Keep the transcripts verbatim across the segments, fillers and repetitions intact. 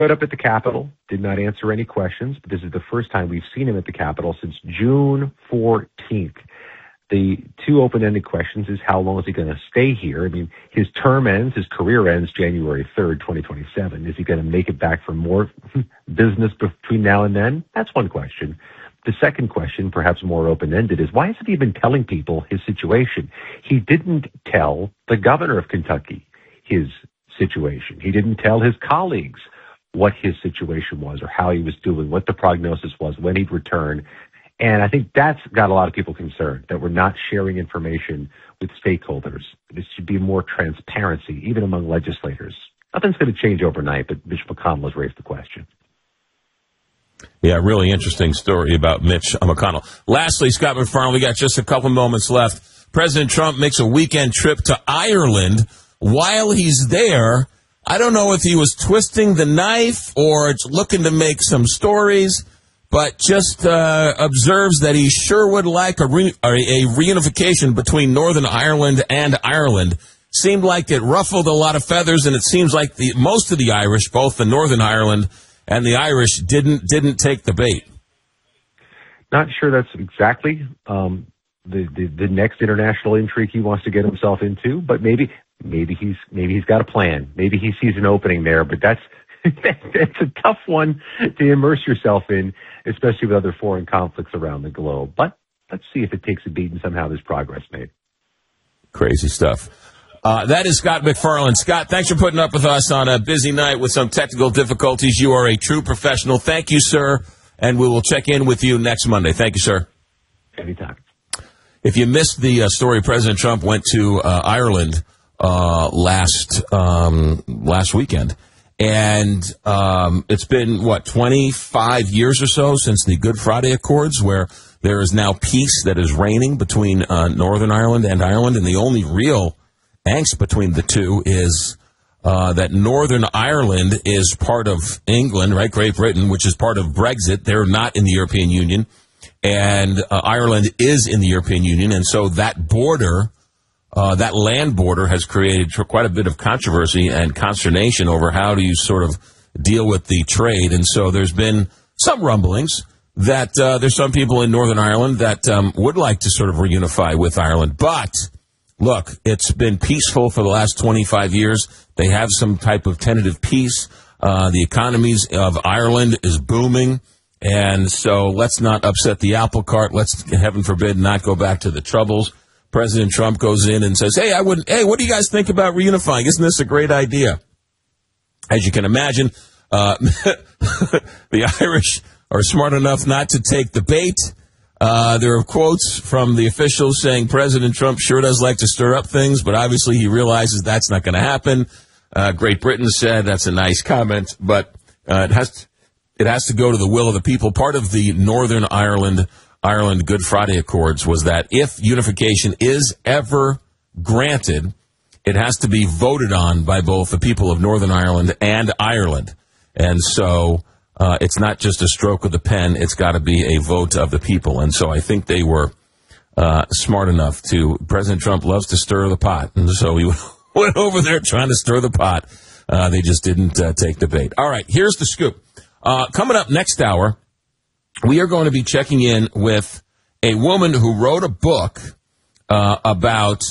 showed up at the Capitol, did not answer any questions, but this is the first time we've seen him at the Capitol since June fourteenth. The two open-ended questions is how long is he going to stay here? I mean, his term ends, his career ends January third, twenty twenty-seven. Is he going to make it back for more business between now and then? That's one question. The second question, perhaps more open-ended, is why hasn't he been telling people his situation? He didn't tell the governor of Kentucky his situation. He didn't tell his colleagues what his situation was or how he was doing, what the prognosis was, when he'd return. And I think that's got a lot of people concerned, that we're not sharing information with stakeholders. There should be more transparency, even among legislators. Nothing's going to change overnight, but Mitch McConnell has raised the question. Yeah, really interesting story about Mitch McConnell. Lastly, Scott MacFarlane, we got just a couple moments left. President Trump makes a weekend trip to Ireland. While he's there, I don't know if he was twisting the knife or looking to make some stories, but just uh, observes that he sure would like a, re- a reunification between Northern Ireland and Ireland. Seemed like it ruffled a lot of feathers, and it seems like the most of the Irish, both the Northern Ireland and the Irish, didn't didn't take the bait. Not sure that's exactly um, the, the the next international intrigue he wants to get himself into, but maybe maybe he's maybe he's got a plan. Maybe he sees an opening there, but that's that's a tough one to immerse yourself in, especially with other foreign conflicts around the globe. But let's see if it takes a beat and somehow there's progress made. Crazy stuff. Uh, that is Scott MacFarlane. Scott, thanks for putting up with us on a busy night with some technical difficulties. You are a true professional. Thank you, sir. And we will check in with you next Monday. Thank you, sir. Anytime. If you missed the uh, story, President Trump went to uh, Ireland uh, last um, last weekend. And um, it's been, what, twenty-five years or so since the Good Friday Accords, where there is now peace that is reigning between uh, Northern Ireland and Ireland. And the only real angst between the two is uh, that Northern Ireland is part of England, right, Great Britain, which is part of Brexit. They're not in the European Union. And uh, Ireland is in the European Union. And so that border... Uh, that land border has created quite a bit of controversy and consternation over how do you sort of deal with the trade. And so there's been some rumblings that uh, there's some people in Northern Ireland that um, would like to sort of reunify with Ireland. But, look, it's been peaceful for the last twenty-five years. They have some type of tentative peace. Uh, the economies of Ireland is booming. And so let's not upset the apple cart. Let's, heaven forbid, not go back to the troubles. President Trump goes in and says, hey, I wouldn't, hey, what do you guys think about reunifying? Isn't this a great idea? As you can imagine, uh, the Irish are smart enough not to take the bait. Uh, there are quotes from the officials saying President Trump sure does like to stir up things, but obviously he realizes that's not going to happen. Uh, Great Britain said that's a nice comment, but uh, it has to, it has to go to the will of the people. Part of the Northern Ireland Ireland Good Friday Accords was that if unification is ever granted, it has to be voted on by both the people of Northern Ireland and Ireland. And so uh, it's not just a stroke of the pen. It's got to be a vote of the people. And so I think they were uh, smart enough to, President Trump loves to stir the pot. And so he went over there trying to stir the pot. Uh, they just didn't uh, take the bait. All right, here's the scoop. Uh, coming up next hour, we are going to be checking in with a woman who wrote a book uh, about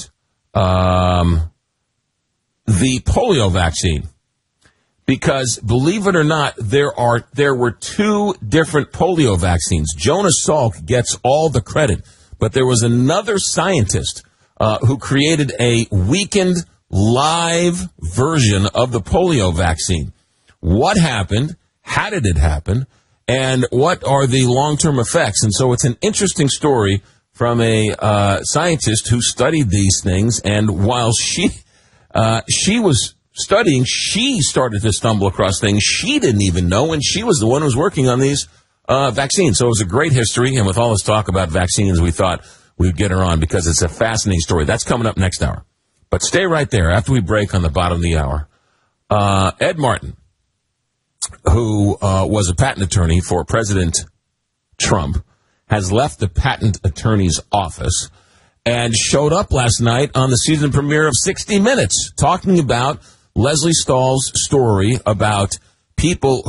um, the polio vaccine. Because, believe it or not, there are there were two different polio vaccines. Jonas Salk gets all the credit, but there was another scientist uh, who created a weakened live version of the polio vaccine. What happened? How did it happen? And what are the long-term effects? And so it's an interesting story from a uh, scientist who studied these things. And while she uh, she was studying, she started to stumble across things she didn't even know, and she was the one who was working on these uh, vaccines. So it was a great history. And with all this talk about vaccines, we thought we'd get her on because it's a fascinating story. That's coming up next hour. But stay right there after we break on the bottom of the hour. Uh, Ed Martin, who uh, was a patent attorney for President Trump, has left the patent attorney's office and showed up last night on the season premiere of sixty minutes talking about Leslie Stahl's story about people